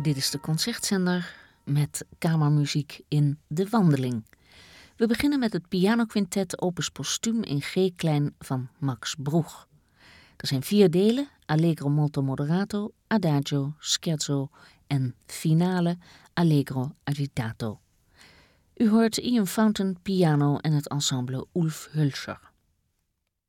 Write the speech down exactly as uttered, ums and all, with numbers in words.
Dit is de Concertzender met kamermuziek in De Wandeling. We beginnen met het pianoquintet opus postuum in G-klein van Max Broeg. Er zijn vier delen: Allegro molto moderato, Adagio, Scherzo en Finale, Allegro agitato. U hoort Ian Fountain piano en het ensemble Ulf Hölscher.